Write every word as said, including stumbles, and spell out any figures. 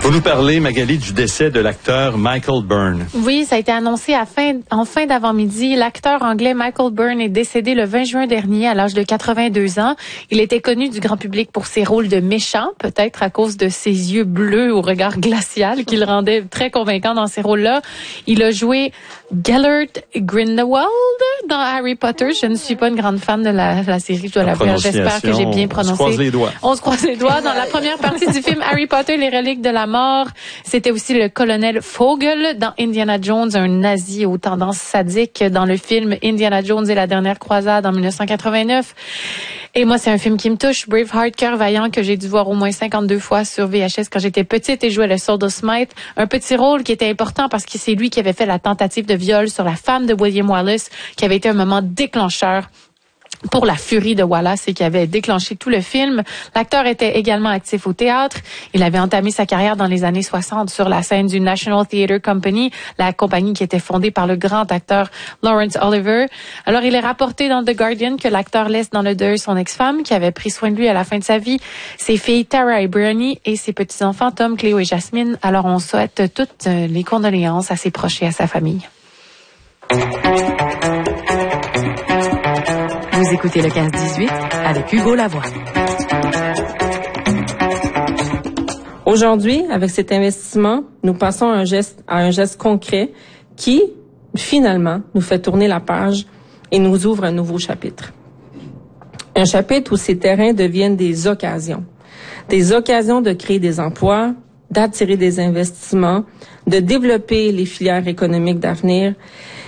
Vous nous parlez, Magali, du décès de l'acteur Michael Byrne. Oui, ça a été annoncé à fin, en fin d'avant-midi. L'acteur anglais Michael Byrne est décédé le vingt juin dernier à l'âge de quatre-vingt-deux ans. Il était connu du grand public pour ses rôles de méchant, peut-être à cause de ses yeux bleus au regard glacial qui le rendait très convaincant dans ces rôles-là. Il a joué Gellert Grindelwald dans Harry Potter. Je ne suis pas une grande fan de la, la série, je dois l'avouer. J'espère que j'ai bien prononcé. On se croise les doigts. On se croise les doigts. Dans la première partie du film Harry Potter, les reliques de la mort, c'était aussi le colonel Vogel dans Indiana Jones, un nazi aux tendances sadiques dans le film Indiana Jones et la dernière croisade en dix-neuf cent quatre-vingt-neuf. Et moi, c'est un film qui me touche, Braveheart, Cœur vaillant, que j'ai dû voir au moins cinquante-deux fois sur V H S quand j'étais petite et jouais le Sword of Smite. Un petit rôle qui était important parce que c'est lui qui avait fait la tentative de viol sur la femme de William Wallace, qui avait été un moment déclencheur pour la furie de Wallace et qui avait déclenché tout le film. L'acteur était également actif au théâtre. Il avait entamé sa carrière dans les années soixante sur la scène du National Theatre Company, la compagnie qui était fondée par le grand acteur Laurence Olivier. Alors, il est rapporté dans The Guardian que l'acteur laisse dans le deuil son ex-femme qui avait pris soin de lui à la fin de sa vie, ses filles Tara et Briony et ses petits-enfants Tom, Cléo et Jasmine. Alors, on souhaite toutes les condoléances à ses proches et à sa famille. Vous écoutez le quinze dix-huit avec Hugo Lavoie. Aujourd'hui, avec cet investissement, nous passons à un geste, à un geste concret qui, finalement, nous fait tourner la page et nous ouvre un nouveau chapitre. Un chapitre où ces terrains deviennent des occasions. Des occasions de créer des emplois, d'attirer des investissements, de développer les filières économiques d'avenir